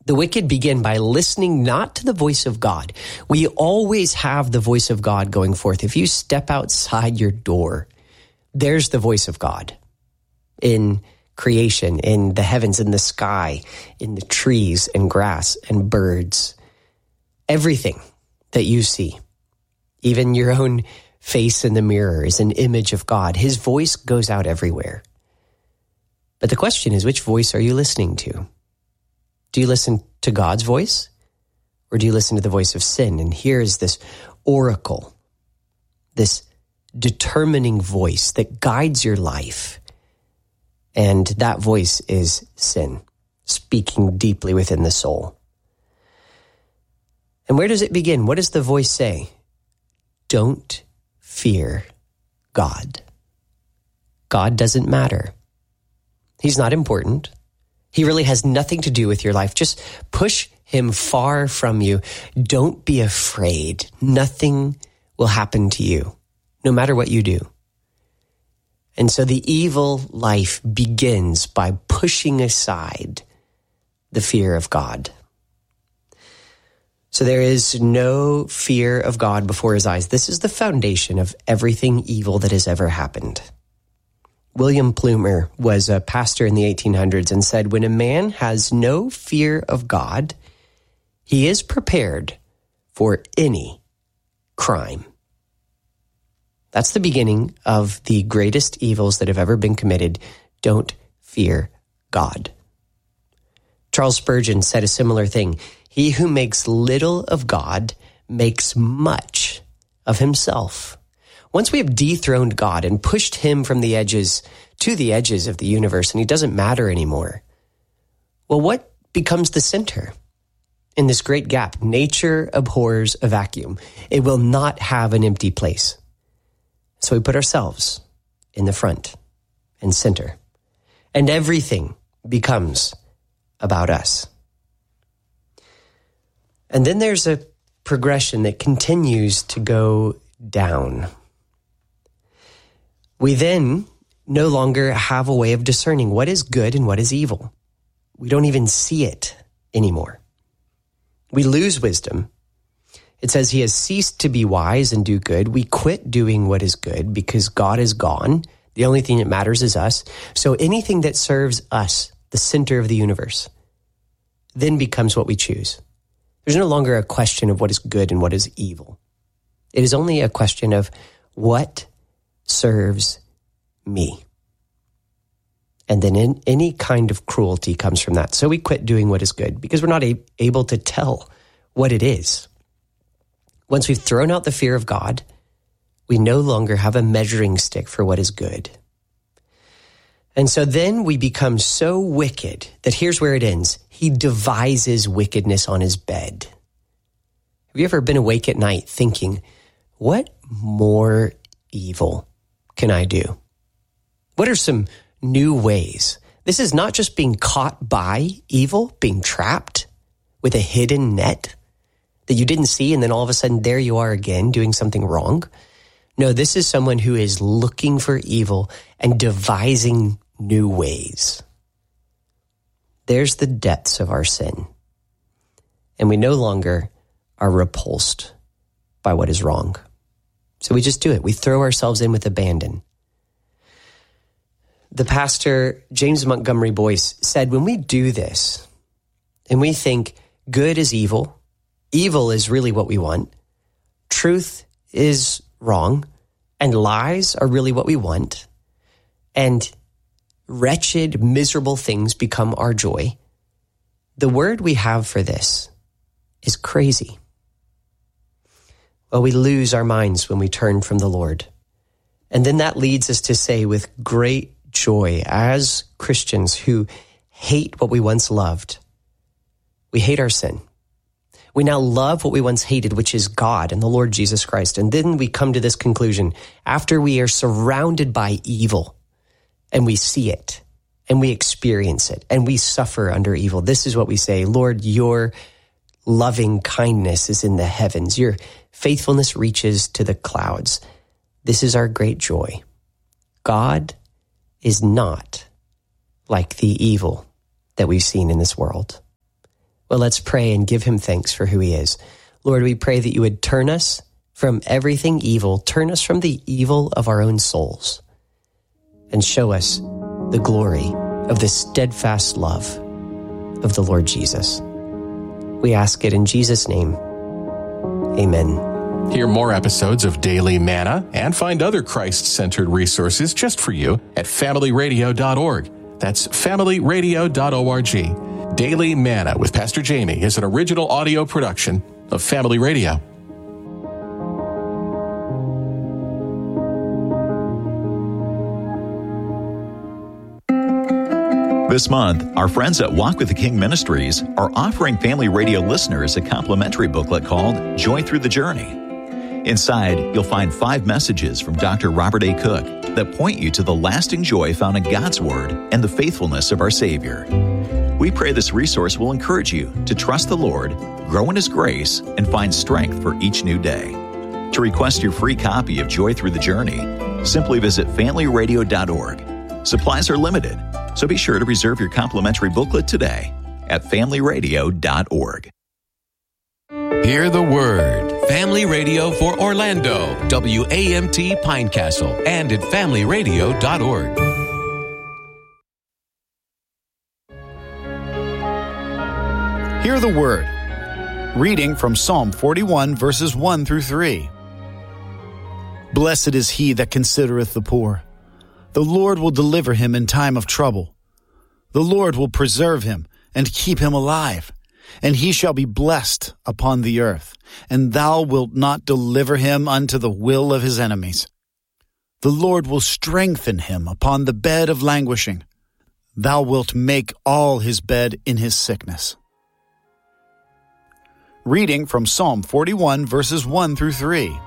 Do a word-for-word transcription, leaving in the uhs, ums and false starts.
The wicked begin by listening not to the voice of God. We always have the voice of God going forth. If you step outside your door, there's the voice of God in creation, in the heavens, in the sky, in the trees and grass and birds. Everything that you see, even your own face in the mirror, is an image of God. His voice goes out everywhere. But the question is, which voice are you listening to? Do you listen to God's voice, or do you listen to the voice of sin? And here is this oracle, this determining voice that guides your life. And that voice is sin, speaking deeply within the soul. And where does it begin? What does the voice say? Don't fear God. God doesn't matter. He's not important. He really has nothing to do with your life. Just push him far from you. Don't be afraid. Nothing will happen to you, no matter what you do. And so the evil life begins by pushing aside the fear of God. So there is no fear of God before his eyes. This is the foundation of everything evil that has ever happened. William Plumer was a pastor in the eighteen hundreds and said, when a man has no fear of God, he is prepared for any crime. That's the beginning of the greatest evils that have ever been committed. Don't fear God. Charles Spurgeon said a similar thing. He who makes little of God makes much of himself. Once we have dethroned God and pushed him from the edges to the edges of the universe, and he doesn't matter anymore, well, what becomes the center in this great gap? Nature abhors a vacuum. It will not have an empty place. So we put ourselves in the front and center, and everything becomes about us. And then there's a progression that continues to go down. We then no longer have a way of discerning what is good and what is evil. We don't even see it anymore. We lose wisdom. It says he has ceased to be wise and do good. We quit doing what is good because God is gone. The only thing that matters is us. So anything that serves us, the center of the universe, then becomes what we choose. There's no longer a question of what is good and what is evil. It is only a question of what serves me. And then in, any kind of cruelty comes from that. So we quit doing what is good because we're not a, able to tell what it is. Once we've thrown out the fear of God, we no longer have a measuring stick for what is good. And so then we become so wicked that here's where it ends. He devises wickedness on his bed. Have you ever been awake at night thinking, what more evil can I do? What are some new ways? This is not just being caught by evil, being trapped with a hidden net that you didn't see, and then all of a sudden there you are again doing something wrong. No, this is someone who is looking for evil and devising new ways. There's the depths of our sin. And we no longer are repulsed by what is wrong. So we just do it. We throw ourselves in with abandon. The pastor, James Montgomery Boyce, said, when we do this and we think good is evil, evil is really what we want, truth is wrong, and lies are really what we want, and wretched, miserable things become our joy, the word we have for this is crazy. Well, we lose our minds when we turn from the Lord. And then that leads us to say with great joy, as Christians who hate what we once loved, we hate our sin. We now love what we once hated, which is God and the Lord Jesus Christ. And then we come to this conclusion, after we are surrounded by evil, and we see it, and we experience it, and we suffer under evil, this is what we say, Lord, your loving kindness is in the heavens. Your faithfulness reaches to the clouds. This is our great joy. God is not like the evil that we've seen in this world. Well, let's pray and give him thanks for who he is. Lord, we pray that you would turn us from everything evil, turn us from the evil of our own souls, and show us the glory of the steadfast love of the Lord Jesus. We ask it in Jesus' name. Amen. Hear more episodes of Daily Manna and find other Christ-centered resources just for you at family radio dot org. That's family radio dot org. Daily Manna with Pastor Jamie is an original audio production of Family Radio. This month, our friends at Walk with the King Ministries are offering Family Radio listeners a complimentary booklet called Joy Through the Journey. Inside, you'll find five messages from Doctor Robert A. Cook that point you to the lasting joy found in God's Word and the faithfulness of our Savior. We pray this resource will encourage you to trust the Lord, grow in His grace, and find strength for each new day. To request your free copy of Joy Through the Journey, simply visit family radio dot org. Supplies are limited, so be sure to reserve your complimentary booklet today at family radio dot org. Hear the Word. Family Radio for Orlando, W A M T Pinecastle, and at family radio dot org. Hear the Word. Reading from Psalm forty-one, verses one through three. Blessed is he that considereth the poor. The Lord will deliver him in time of trouble. The Lord will preserve him and keep him alive, and he shall be blessed upon the earth, and thou wilt not deliver him unto the will of his enemies. The Lord will strengthen him upon the bed of languishing. Thou wilt make all his bed in his sickness. Reading from Psalm forty-one, verses one through three.